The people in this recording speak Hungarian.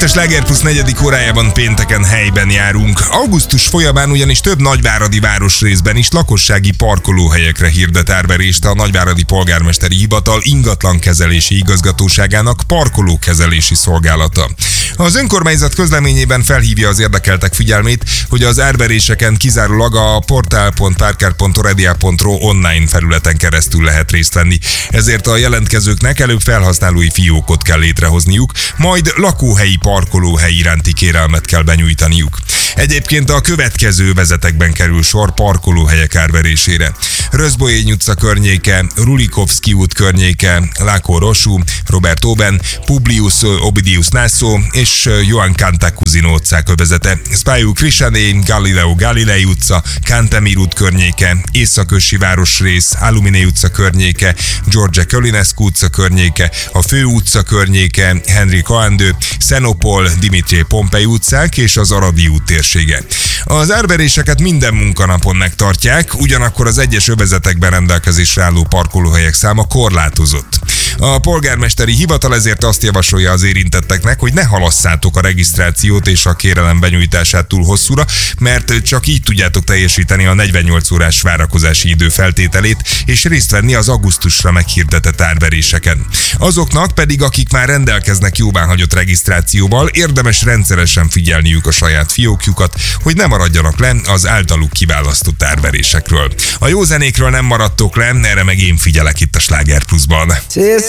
a Sláger Plusz 4. órájában pénteken helyben járunk. Augusztus folyamán ugyanis több nagyváradi városrészben is lakossági parkolóhelyekre hirdet árverést a Nagyváradi Polgármesteri Hivatal ingatlankezelési igazgatóságának parkolókezelési szolgálata. Az önkormányzat közleményében felhívja az érdekeltek figyelmét, hogy az árveréseken kizárólag a portal.parker.oredia.ro online felületen keresztül lehet részt venni. Ezért a jelentkezőknek előbb felhasználói fiókot kell létrehozniuk, majd lakóhelyi parkolóhely iránti kérelmet kell benyújtaniuk. Egyébként a következő vezetekben kerül sor parkolóhelyek árverésére: Röszbolyény utca környéke, Rulikovszky út környéke, Lákó Rosú, Robert Oben, Publius Ovidius Naso és Johann Cantacuzino utcák övezete, Spályú Krisané, Galileo Galilei utca, Cantemir út környéke, Északősi városrész, Aluminé utca környéke, George Călinescu utca környéke, a Fő utca környéke, Henry Coandő, Szenopol, Dimitrij Pompei utcák és az Aradi út térsége. Az árveréseket minden munkanapon megtartják, ugyanakkor az egyes övezetekben rendelkezésre álló parkolóhelyek száma korlátozott. A polgármesteri hivatal ezért azt javasolja az érintetteknek, hogy ne halasszátok a regisztrációt és a kérelem benyújtását túl hosszúra, mert csak így tudjátok teljesíteni a 48 órás várakozási idő feltételét és részt venni az augusztusra meghirdetett árveréseken. Azoknak pedig, akik már rendelkeznek jóváhagyott regisztrációval, érdemes rendszeresen figyelniük a saját fiókjukat, hogy ne maradjanak le az általuk kiválasztott árverésekről. A jó zenékről nem maradtok le, erre meg én figyelek itt a Sláger Pluszban.